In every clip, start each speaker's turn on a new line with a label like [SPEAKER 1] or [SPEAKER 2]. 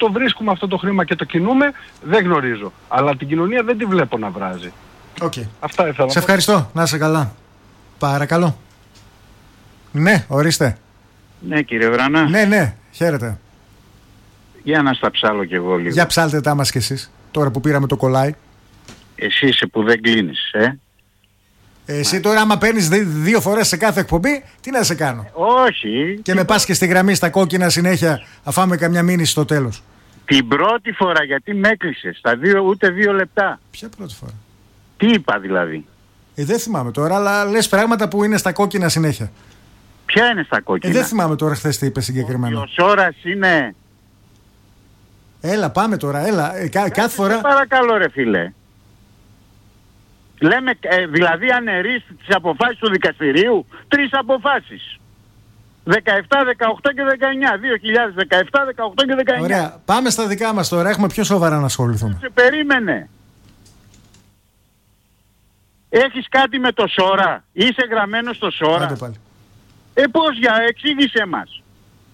[SPEAKER 1] το βρίσκουμε αυτό το χρήμα και το κινούμε, δεν γνωρίζω. Αλλά την κοινωνία δεν τη βλέπω να βράζει.
[SPEAKER 2] Okay.
[SPEAKER 1] Αυτά ήθελα.
[SPEAKER 2] Σε ευχαριστώ. Να είσαι καλά. Παρακαλώ. Ναι, ορίστε.
[SPEAKER 3] Ναι, κύριε Βράνα.
[SPEAKER 2] Ναι, χαίρετε.
[SPEAKER 3] Για να στα ψάλω κι εγώ λίγο.
[SPEAKER 2] Για ψάλτε τα μας κι εσείς, τώρα που πήραμε το κολλάι.
[SPEAKER 3] Εσύ είσαι που δεν κλείνεις,
[SPEAKER 2] Εσύ τώρα άμα παίρνεις 2 φορές σε κάθε εκπομπή, τι να σε κάνω.
[SPEAKER 3] Όχι.
[SPEAKER 2] Και με πας και στη γραμμή στα κόκκινα συνέχεια, αφάμε καμιά μήνυση στο τέλος.
[SPEAKER 3] Την πρώτη φορά, γιατί με έκλεισες, ούτε 2 λεπτά.
[SPEAKER 2] Ποια πρώτη φορά?
[SPEAKER 3] Τι είπα δηλαδή?
[SPEAKER 2] Δεν θυμάμαι τώρα, αλλά λες πράγματα που είναι στα κόκκινα συνέχεια.
[SPEAKER 3] Ποια είναι στα κόκκινα?
[SPEAKER 2] Δεν θυμάμαι τώρα χθες τι είπε συγκεκριμένα.
[SPEAKER 3] Ο Σόρας είναι...
[SPEAKER 2] Έλα, πάμε τώρα, έλα. Κάθε φορά...
[SPEAKER 3] Παρακαλώ ρε φίλε. Λέμε, δηλαδή αναιρείς τις αποφάσεις του δικαστηρίου, 3 αποφάσεις. 17, 18 και 19. 2017, 18 και 19.
[SPEAKER 2] Ωραία, πάμε στα δικά μας τώρα, έχουμε πιο σοβαρά να ασχοληθούμε.
[SPEAKER 3] Σε περίμενε. Έχεις κάτι με το Σόρα? Είσαι γραμμένος στο Σόρα?
[SPEAKER 2] Άντε πάλι.
[SPEAKER 3] Πώς, εξήγησέ μας.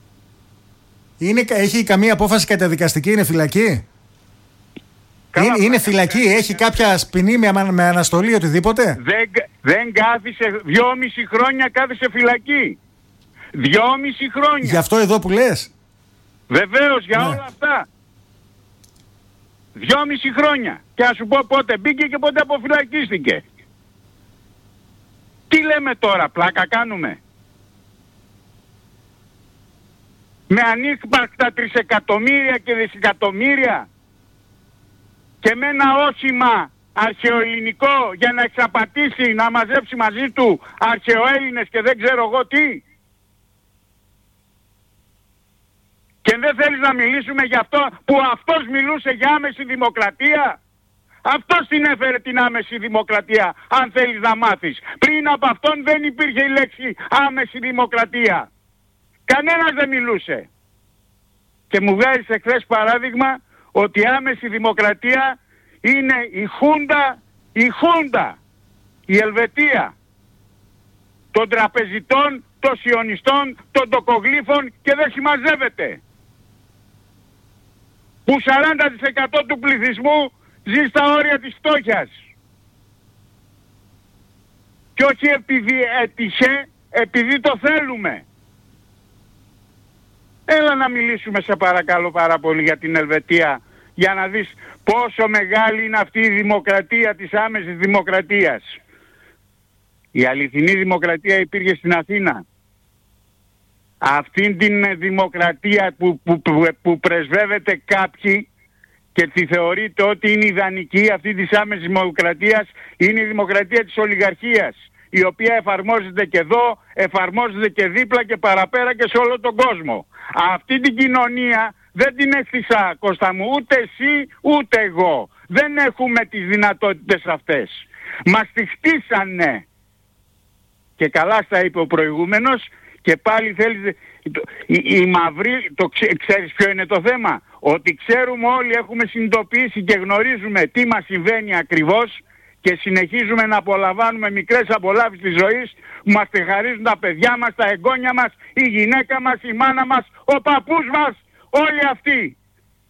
[SPEAKER 2] Έχει καμία απόφαση καταδικαστική, είναι φυλακή? Είναι φυλακή, έχει κάποια ποινή με αναστολή, οτιδήποτε?
[SPEAKER 3] Δεν κάθισε, 2,5 χρόνια κάθισε φυλακή. 2,5 χρόνια.
[SPEAKER 2] Γι' αυτό εδώ που λες?
[SPEAKER 3] Βεβαίως, για όλα αυτά. 2,5 χρόνια. Και ας σου πω πότε μπήκε και πότε αποφυλακίστηκε. Τι λέμε τώρα, πλάκα κάνουμε? Με ανύπαρκτα τρισεκατομμύρια και δισεκατομμύρια και με ένα όχημα αρχαιοελληνικό για να εξαπατήσει, να μαζέψει μαζί του αρχαιοέλληνες και δεν ξέρω εγώ τι. Και δεν θέλεις να μιλήσουμε για αυτό που αυτός μιλούσε για άμεση δημοκρατία? Αυτός την έφερε την άμεση δημοκρατία, αν θέλεις να μάθεις. Πριν από αυτόν δεν υπήρχε η λέξη άμεση δημοκρατία. Κανένας δεν μιλούσε. Και μου βγάζεις εχθές παράδειγμα ότι η άμεση δημοκρατία είναι η Χούντα, η Ελβετία, των τραπεζιτών, των σιωνιστών, των τοκογλύφων και δεν συμμαζεύεται. Που 40% του πληθυσμού ζει στα όρια της φτώχειας. Και όχι επειδή έτυχε, επειδή το θέλουμε. Έλα να μιλήσουμε σε παρακαλώ πάρα πολύ για την Ελβετία, για να δεις πόσο μεγάλη είναι αυτή η δημοκρατία της άμεσης δημοκρατίας. Η αληθινή δημοκρατία υπήρχε στην Αθήνα. Αυτήν την δημοκρατία που πρεσβεύεται κάποιοι και τη θεωρείται ότι είναι ιδανική, αυτή της άμεσης δημοκρατίας, είναι η δημοκρατία της ολιγαρχίας, η οποία εφαρμόζεται και εδώ, εφαρμόζεται και δίπλα και παραπέρα και σε όλο τον κόσμο. Αυτή την κοινωνία δεν την έστησα, Κώστα μου, ούτε εσύ ούτε εγώ. Δεν έχουμε τις δυνατότητες αυτές. Μας τη χτίσανε. Και καλά στα είπε ο προηγούμενος και πάλι θέλεις... Η μαύρη, ξέρεις ποιο είναι το θέμα? Ότι ξέρουμε όλοι, έχουμε συνειδητοποιήσει και γνωρίζουμε τι μας συμβαίνει ακριβώς και συνεχίζουμε να απολαμβάνουμε μικρές απολαύσεις της ζωής που μας τη χαρίζουν τα παιδιά μας, τα εγγόνια μας, η γυναίκα μας, η μάνα μας, ο παππούς μας, όλοι αυτοί.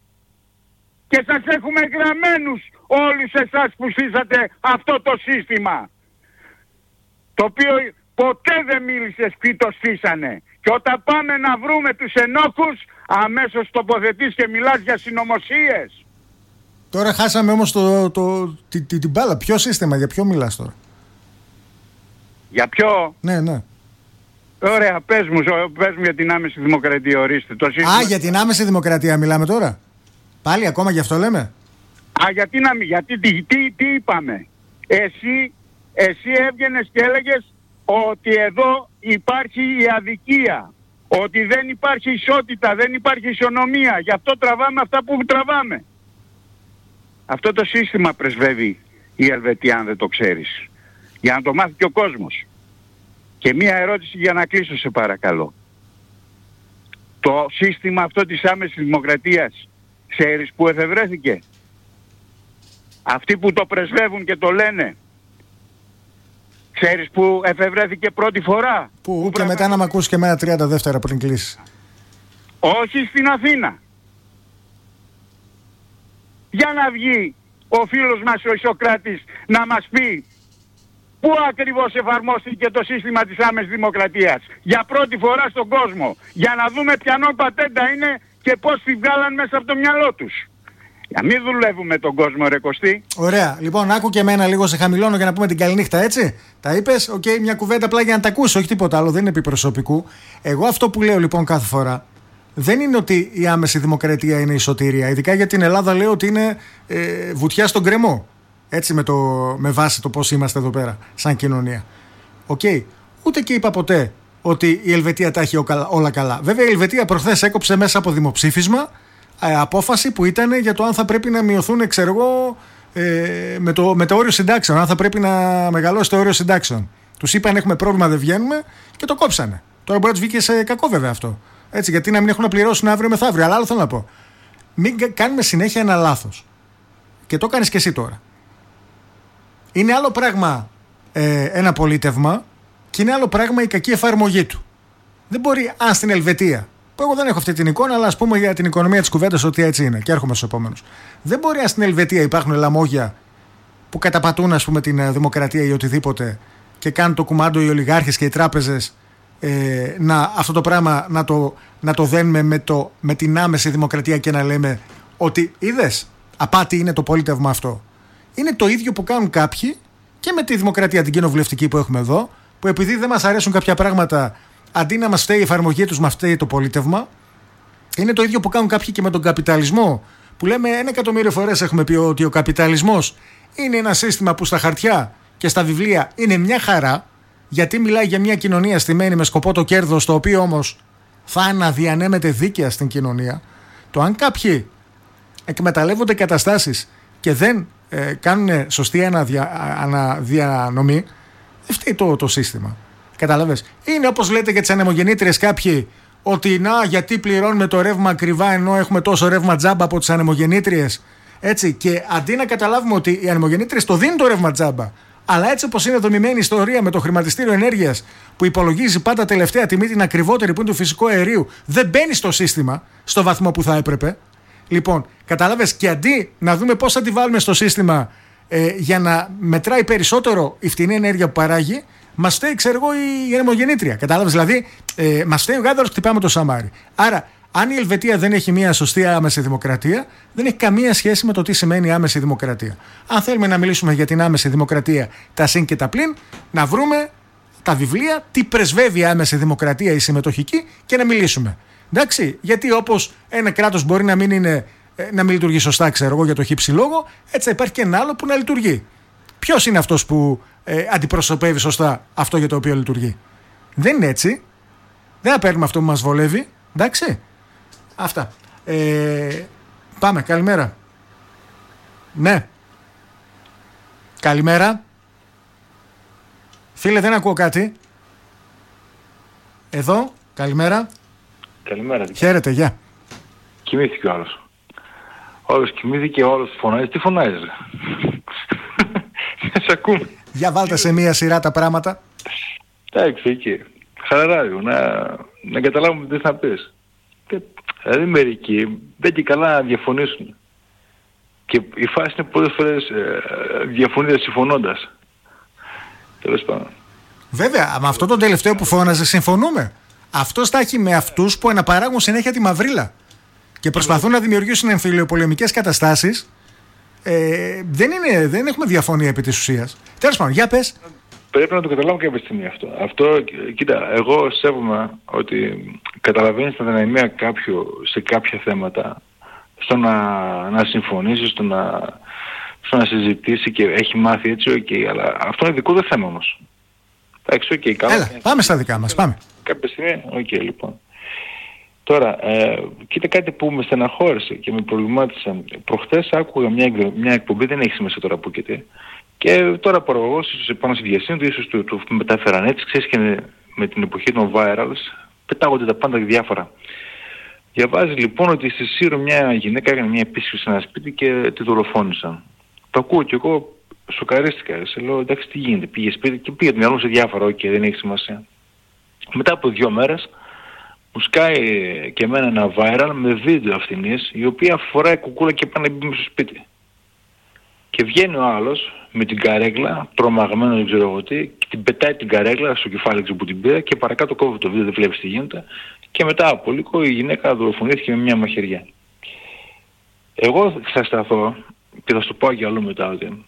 [SPEAKER 3] Και σας έχουμε γραμμένους όλους εσάς που στήσατε αυτό το σύστημα, το οποίο ποτέ δεν μίλησες ποιοι το στήσανε. Και όταν πάμε να βρούμε τους ενόχους, αμέσως τοποθετείς και μιλάς για συνωμοσίες.
[SPEAKER 2] Τώρα χάσαμε όμως την μπάλα. Ποιο σύστημα, για ποιο μιλάς τώρα?
[SPEAKER 3] Για ποιο?
[SPEAKER 2] Ναι.
[SPEAKER 3] Ωραία, πες μου για την άμεση δημοκρατία, ορίστε. Το σύστημα...
[SPEAKER 2] Α, για την άμεση δημοκρατία μιλάμε τώρα? Πάλι ακόμα γι' αυτό λέμε?
[SPEAKER 3] Γιατί τι είπαμε? Εσύ έβγαινες και έλεγες ότι εδώ υπάρχει η αδικία, ότι δεν υπάρχει ισότητα, δεν υπάρχει ισονομία. Γι' αυτό τραβάμε αυτά που τραβάμε. Αυτό το σύστημα πρεσβεύει η Ελβετία, αν δεν το ξέρεις. Για να το μάθει και ο κόσμος. Και μία ερώτηση για να κλείσω, σε παρακαλώ. Το σύστημα αυτό της άμεσης δημοκρατίας, ξέρεις που εφευρέθηκε? Αυτοί που το πρεσβεύουν και το λένε, ξέρεις που εφευρέθηκε πρώτη φορά?
[SPEAKER 2] Πού και μετά να μ' ακούσει και εμένα 30 δεύτερα πριν κλείσει.
[SPEAKER 3] Όχι στην Αθήνα. Για να βγει ο φίλος μας ο Ισοκράτης να μας πει πού ακριβώς εφαρμόστηκε το σύστημα της άμεσης δημοκρατίας. Για πρώτη φορά στον κόσμο. Για να δούμε ποιανό πατέντα είναι και πώς τη βγάλαν μέσα από το μυαλό τους. Για μην δουλεύουμε τον κόσμο, ρε Κωστή.
[SPEAKER 2] Ωραία. Λοιπόν, άκου και εμένα λίγο, σε χαμηλώνω για να πούμε την καληνύχτα, έτσι. Τα είπες, οκ, μια κουβέντα απλά για να τα ακούσει, όχι τίποτα άλλο, δεν είναι επί προσωπικού. Εγώ αυτό που λέω λοιπόν κάθε φορά δεν είναι ότι η άμεση δημοκρατία είναι η σωτηρία. Ειδικά για την Ελλάδα λέω ότι είναι βουτιά στον κρεμό. Έτσι με βάση το πώς είμαστε εδώ πέρα, σαν κοινωνία. Οκ. Ούτε και είπα ποτέ ότι η Ελβετία τα έχει όλα καλά. Βέβαια η Ελβετία προχθές έκοψε μέσα από δημοψήφισμα απόφαση που ήταν για το αν θα πρέπει να μειωθούν, ξέρω εγώ, με το όριο συντάξεων. Αν θα πρέπει να μεγαλώσει το όριο συντάξεων. Τους είπαν έχουμε πρόβλημα, δεν βγαίνουμε και το κόψανε. Τώρα μπορεί να τους βγήκε σε κακό βέβαια αυτό. Έτσι, γιατί να μην έχουν να πληρώσουν αύριο μεθαύριο. Αλλά άλλο θέλω να πω. Μην κάνουμε συνέχεια ένα λάθος. Και το κάνεις και εσύ τώρα. Είναι άλλο πράγμα ένα πολίτευμα και είναι άλλο πράγμα η κακή εφαρμογή του. Δεν μπορεί, αν στην Ελβετία, που εγώ δεν έχω αυτή την εικόνα, αλλά ας πούμε για την οικονομία της κουβέντας ότι έτσι είναι και έρχομαι στους επόμενους. Δεν μπορεί, αν στην Ελβετία υπάρχουν λαμόγια που καταπατούν, ας πούμε, την δημοκρατία ή οτιδήποτε και κάνουν το κουμάντο οι ολιγάρχες και οι τράπεζες, αυτό το πράγμα να το δένουμε με την άμεση δημοκρατία και να λέμε ότι είδες, απάτη είναι το πολίτευμα αυτό. Είναι το ίδιο που κάνουν κάποιοι και με τη δημοκρατία την κοινοβουλευτική που έχουμε εδώ, που επειδή δεν μας αρέσουν κάποια πράγματα, αντί να μας φταίει η εφαρμογή τους, μας φταίει το πολίτευμα. Είναι το ίδιο που κάνουν κάποιοι και με τον καπιταλισμό, που λέμε 1.000.000 φορές έχουμε πει ότι ο καπιταλισμός είναι ένα σύστημα που στα χαρτιά και στα βιβλία είναι μια χαρά, γιατί μιλάει για μια κοινωνία στημένη με σκοπό το κέρδος, το οποίο όμως θα αναδιανέμεται δίκαια στην κοινωνία. Το αν κάποιοι εκμεταλλεύονται καταστάσεις και δεν κάνουν σωστή αναδιανομή, δεν φταίει το σύστημα. Καταλαβες. Είναι όπως λέτε για τις ανεμογεννήτριες κάποιοι, ότι να, γιατί πληρώνουμε το ρεύμα ακριβά ενώ έχουμε τόσο ρεύμα τζάμπα από τις ανεμογεννήτριες. Έτσι, και αντί να καταλάβουμε ότι οι ανεμογεννήτριες το δίνουν το ρεύμα τζάμπα, αλλά έτσι όπως είναι δομημένη η ιστορία με το χρηματιστήριο ενέργειας που υπολογίζει πάντα τελευταία τιμή την ακριβότερη που είναι του φυσικού αερίου, δεν μπαίνει στο σύστημα στο βαθμό που θα έπρεπε. Λοιπόν, κατάλαβες, και αντί να δούμε πώς θα τη βάλουμε στο σύστημα για να μετράει περισσότερο η φτηνή ενέργεια που παράγει, μας φταίει, ξέρω εγώ, η ανεμογεννήτρια. Κατάλαβες, δηλαδή, μας φταίει ο γάδαρος, χτυπάμε το σαμάρι. Άρα, αν η Ελβετία δεν έχει μια σωστή άμεση δημοκρατία, δεν έχει καμία σχέση με το τι σημαίνει άμεση δημοκρατία. Αν θέλουμε να μιλήσουμε για την άμεση δημοκρατία, τα συν και τα πλην, να βρούμε τα βιβλία, τι πρεσβεύει η άμεση δημοκρατία η συμμετοχική και να μιλήσουμε. Εντάξει, γιατί όπως ένα κράτος μπορεί να μην λειτουργεί σωστά, ξέρω εγώ, για το χύψη λόγο, έτσι θα υπάρχει και ένα άλλο που να λειτουργεί. Ποιος είναι αυτός που αντιπροσωπεύει σωστά αυτό για το οποίο λειτουργεί? Δεν είναι έτσι. Δεν θα παίρνουμε αυτό που μας βολεύει. Εντάξει. Αυτά. Πάμε. Καλημέρα. Ναι. Καλημέρα. Φίλε, δεν ακούω κάτι. Εδώ. Καλημέρα.
[SPEAKER 4] Καλημέρα.
[SPEAKER 2] Χαίρετε, γεια.
[SPEAKER 4] Κοιμήθηκε ο άλλος. Όλος κοιμήθηκε, όλος φωνάζει. Τι φωνάζεις, ρε? Σε ακούμε.
[SPEAKER 2] Για βάλτε σε μία σειρά τα πράγματα.
[SPEAKER 4] Εντάξει, εκεί. Χαλαρά λίγο, να καταλάβουμε τι θα πεις. Και, δηλαδή μερικοί δεν και καλά να διαφωνήσουν. Και η φάση είναι πολλές φορές διαφωνίας συμφωνώντας. Τέλος πάντων.
[SPEAKER 2] Βέβαια, με αυτό το τελευταίο που φώναζε συμφωνούμε. Αυτός τα έχει με αυτούς που αναπαράγουν συνέχεια τη μαυρίλα και προσπαθούν να δημιουργήσουν εμφυλιοπολεμικές καταστάσεις. Δεν έχουμε διαφωνία επί της ουσίας. Τέλος πάντων, για πες.
[SPEAKER 4] Πρέπει να το καταλάβω κάποια στιγμή αυτό. Αυτό, κοίτα, εγώ σέβομαι ότι καταλαβαίνεις την αδυναμία κάποιου σε κάποια θέματα, στο να συμφωνήσει, στο να συζητήσει και έχει μάθει έτσι, okay, αλλά αυτό είναι δικό του θέμα όμως. Εντάξει, okay, καλά.
[SPEAKER 2] Έλα, πάμε στα δικά μας, πάμε.
[SPEAKER 4] Κάποια στιγμή, λοιπόν. Τώρα, κοίτα κάτι που με στεναχώρησε και με προβλημάτισε. Προχθές άκουγα μια εκπομπή, δεν έχει σημασία τώρα που και τώρα παραγωγός πάνω στη διασύνδεση, ίσως του μεταφέραν έτσι, ξέρεις, και με την εποχή των virals, πετάγονται τα πάντα διάφορα. Διαβάζει λοιπόν ότι στη Σύρο μια γυναίκα έκανε μια επίσκεψη σε ένα σπίτι και τη δολοφόνησαν. Το ακούω και εγώ σοκαρίστηκα. Σε λέω εντάξει, τι γίνεται, πήγε σπίτι και πήγε το μυαλό σε διάφορα, δεν έχει σημασία. Μετά από 2 μέρες μου σκάει και εμένα ένα viral με βίντεο αυτινής, η οποία φοράει κουκούλα και πάνε να μπει στο σπίτι. Και βγαίνει ο άλλος με την καρέκλα, τρομαγμένο δεν ξέρω εγώ τι, και την πετάει την καρέκλα στο κεφάλι που την πήρε και παρακάτω κόβει το βίντεο, δεν βλέπεις τι γίνεται. Και μετά από λίγο η γυναίκα δολοφονήθηκε με μια μαχαιριά. Εγώ θα σταθώ και θα σου πω για άλλο μετά ότι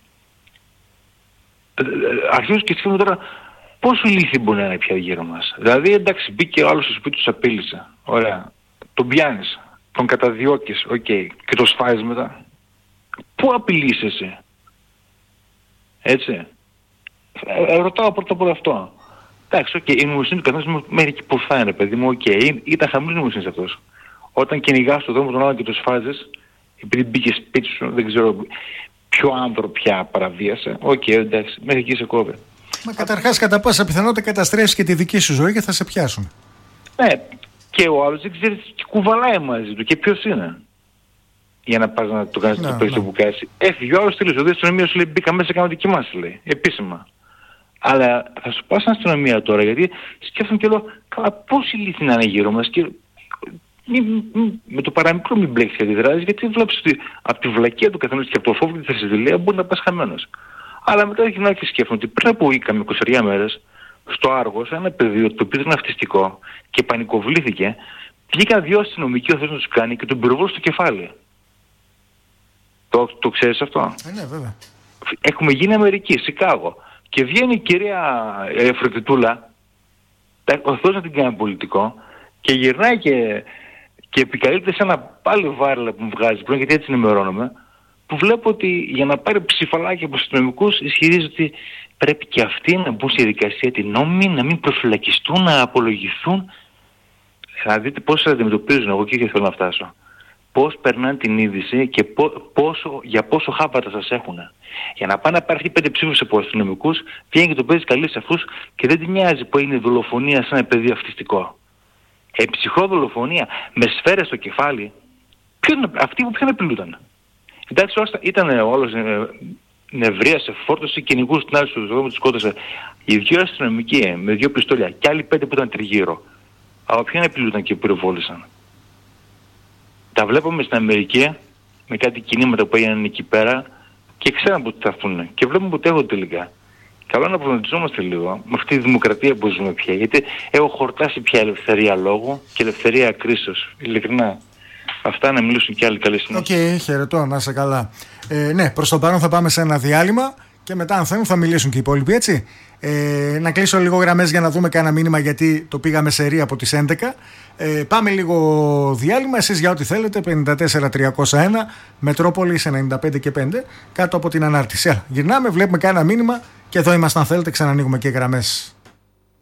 [SPEAKER 4] αρχίζω και σκέφτομαι τώρα πόσο ηλίθιοι μπορεί να είναι πια γύρω μας. Δηλαδή εντάξει, μπήκε ο άλλος στο σπίτι, τους απείλησε. Ωραία. Τον πιάνεις, τον καταδιώκεις, και το σφάζεις μετά. Πού απειλείς εσύ? Έτσι. Ρωτάω πρώτα από αυτό. Εντάξει, η νοημοσύνη του καθένας μέχρι εκεί που θα είναι, παιδί μου, ήταν χαμηλή νοημοσύνη αυτός. Όταν κυνηγάς στον δρόμο τον άλλον και το σφάζεις, επειδή μπήκε σπίτι σου, δεν ξέρω ποιο άνθρωπο πια παραβίασε, εντάξει, μέχρι εκεί σε κόβει.
[SPEAKER 2] Μα καταρχάς κατά πάσα πιθανότητα καταστρέφεις και τη δική σου ζωή και θα σε πιάσουν.
[SPEAKER 4] Ναι, και ο άλλος δεν ξέρει τι κουβαλάει μαζί του και ποιος είναι. Για να πας να το κάνεις το πέρυσι που κάνεις. Έφυγε ο άλλος τελείως, ο αστυνομία σου λέει μπήκα μέσα και κάνω δική μας, λέει, επίσημα. Αλλά θα σου πάω στην αστυνομία τώρα, γιατί σκέφτομαι και λέω, καλά πώς ηλίθιοι να είναι γύρω μας και με το παραμικρό μην μπλέξεις και αντιδράσεις, γιατί βλέπεις ότι από τη βλακεία του καθενός και από το φόβο και τη θρησκευτία μπορεί να πας χαμένος. Αλλά μετά γυρνάω και σκέφτομαι ότι πριν από 20 μέρες, στο Άργος, ένα πεδίο το οποίο ήταν αυτιστικό και πανικοβλήθηκε, βγήκαν 2 αστυνομικοί ο Θεός να τους κάνει και τον πυροβόλο στο κεφάλι. Το ξέρεις αυτό?
[SPEAKER 2] Ναι, βέβαια.
[SPEAKER 4] Έχουμε γίνει Αμερική, Σικάγο. Και βγαίνει η κυρία Φροντιτούλα, ο Θεός να την κάνει πολιτικό, και γυρνάει και επικαλείται σε ένα πάλι βάρελα που μου βγάζει πριν, γιατί έτσι ενημερώνομαι, που βλέπω ότι για να πάρει ψηφαλάκια από αστυνομικούς ισχυρίζει ότι πρέπει και αυτοί να μπουν στη διαδικασία την νόμιμη, να μην προφυλακιστούν, να απολογηθούν. Θα δείτε πώς σας αντιμετωπίζουν, εγώ και θέλω να φτάσω. Πώς περνάνε την είδηση και για πόσο χάπατα σας έχουν. Για να πάνε να πάρει 5 ψήφους από αστυνομικούς, βγαίνει και το παίζει καλή σε αυτούς και δεν τη νοιάζει που είναι δολοφονία σε ένα πεδίο αυτιστικό. Ψυχρόδολοφονία με σφαίρες στο κεφάλι, αυτοί που ποιον απειλούταν? Εντάξει, ήταν όλος νευρίασε, φόρτωσε κυνηγούς την άλλη στο δρόμο, τους σκότωσε. Οι 2 αστυνομικοί με 2 πιστόλια και άλλοι 5 που ήταν τριγύρω. Από ποιον απειλούταν και πυροβόλησαν? Τα βλέπουμε στην Αμερική με κάτι κινήματα που έγιναν εκεί πέρα και ξέραν που θα έρθουν και βλέπουμε που έχουν τελικά. Καλό να προβληματιζόμαστε λίγο με αυτή τη δημοκρατία που ζούμε πια, γιατί έχω χορτάσει πια ελευθερία λόγου και ελευθερία κρίσεως. Ειλικρινά. Αυτά να μιλήσουν και άλλοι καλή συνέχεια.
[SPEAKER 2] Χαιρετώ, να είσαι καλά. Ναι, προς το παρόν θα πάμε σε ένα διάλειμμα και μετά αν θέλουν θα μιλήσουν και οι υπόλοιποι, έτσι. Να κλείσω λίγο γραμμές για να δούμε κανένα μήνυμα, γιατί το πήγαμε σε ρί από τις 11. Πάμε λίγο διάλειμμα, εσείς για ό,τι θέλετε. 54-301 Μετρόπολης 95 και 5 κάτω από την ανάρτηση. Γυρνάμε, βλέπουμε κανένα μήνυμα και εδώ είμαστε αν θέλετε, ξανανοίγουμε και γραμμές.